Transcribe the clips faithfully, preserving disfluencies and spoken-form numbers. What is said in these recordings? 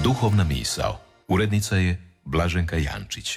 Duhovna misao. Urednica je Blaženka Jančić.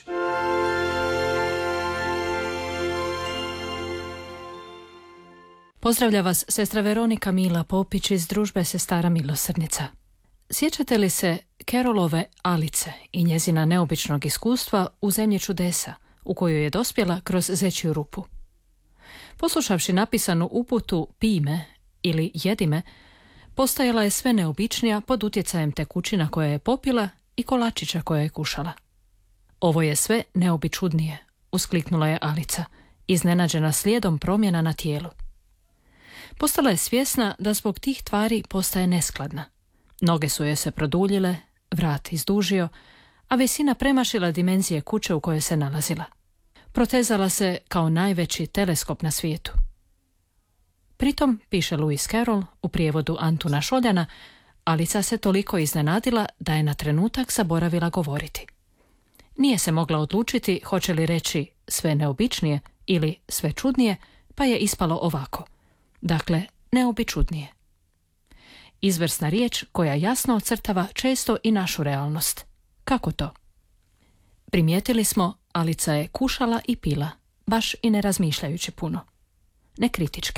Pozdravlja vas sestra Veronika Mila Popić iz družbe Sestara milosrdnica. Sjećate li se Carolove Alice i njezina neobičnog iskustva u zemlji čudesa, u kojoj je dospjela kroz zečju rupu? Poslušavši napisanu uputu Pij me ili Jedi me, postajala je sve neobičnija pod utjecajem tekućina koja je popila i kolačića koja je kušala. Ovo je sve neobičudnije, uskliknula je Alica, iznenađena slijedom promjena na tijelu. Postala je svjesna da zbog tih tvari postaje neskladna. Noge su joj se produljile, vrat izdužio, a visina premašila dimenzije kuće u kojoj se nalazila. Protezala se kao najveći teleskop na svijetu. Pritom, piše Lewis Carroll u prijevodu Antuna Šoljana, Alica se toliko iznenadila da je na trenutak zaboravila govoriti. Nije se mogla odlučiti hoće li reći sve neobičnije ili sve čudnije, pa je ispalo ovako. Dakle, neobičudnije. Izvrsna riječ koja jasno ocrtava često i našu realnost. Kako to? Primijetili smo, Alica je kušala i pila, baš i ne razmišljajući puno. Nekritički.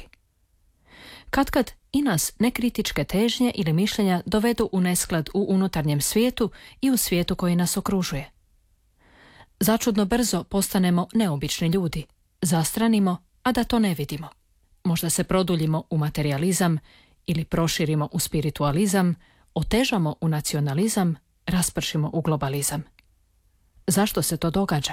Katkad i nas nekritičke težnje ili mišljenja dovedu u nesklad u unutarnjem svijetu i u svijetu koji nas okružuje. Začudno brzo postanemo neobični ljudi, zastranimo, a da to ne vidimo. Možda se produljimo u materijalizam ili proširimo u spiritualizam, otežamo u nacionalizam, raspršimo u globalizam. Zašto se to događa?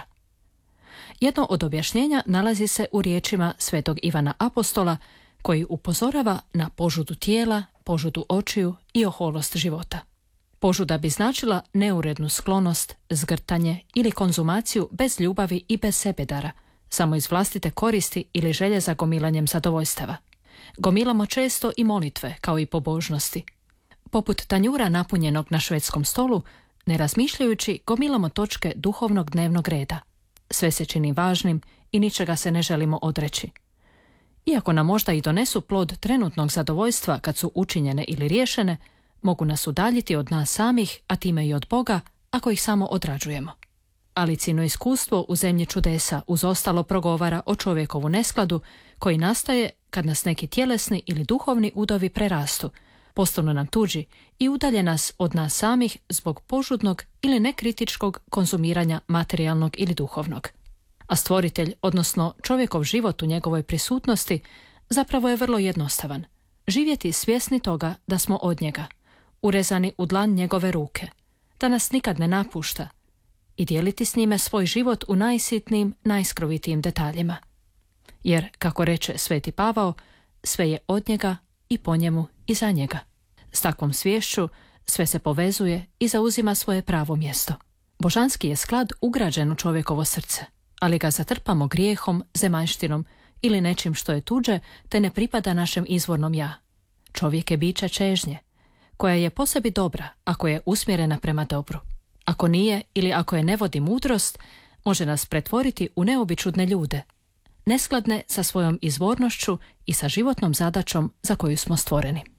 Jedno od objašnjenja nalazi se u riječima svetog Ivana Apostola, koji upozorava na požudu tijela, požudu očiju i oholost života. Požuda bi značila neurednu sklonost, zgrtanje ili konzumaciju bez ljubavi i bez sebedara, samo iz vlastite koristi ili želje za gomilanjem zadovoljstava. Gomilamo često i molitve, kao i pobožnosti. Poput tanjura napunjenog na švedskom stolu, ne razmišljajući, gomilamo točke duhovnog dnevnog reda. Sve se čini važnim i ničega se ne želimo odreći. Iako nam možda i donesu plod trenutnog zadovoljstva kad su učinjene ili riješene, mogu nas udaljiti od nas samih, a time i od Boga, ako ih samo odrađujemo. Alicino iskustvo u zemlji čudesa uz ostalo progovara o čovjekovu neskladu koji nastaje kad nas neki tjelesni ili duhovni udovi prerastu, postanu nam tuđi i udalje nas od nas samih zbog požudnog ili nekritičkog konzumiranja materijalnog ili duhovnog. A stvoritelj, odnosno čovjekov život u njegovoj prisutnosti, zapravo je vrlo jednostavan. Živjeti svjesni toga da smo od njega, urezani u dlan njegove ruke, da nas nikad ne napušta i dijeliti s njime svoj život u najsitnijim, najskrovitijim detaljima. Jer, kako reče sveti Pavao, sve je od njega i po njemu i za njega. S takvom sviješću sve se povezuje i zauzima svoje pravo mjesto. Božanski je sklad ugrađen u čovjekovo srce, ali ga zatrpamo grijehom, zemaljštinom ili nečim što je tuđe te ne pripada našem izvornom ja. Čovjek je biće čežnje, koja je po sebi dobra ako je usmjerena prema dobru. Ako nije ili ako je ne vodi mudrost, može nas pretvoriti u neobičudne ljude, neskladne sa svojom izvornošću i sa životnom zadaćom za koju smo stvoreni.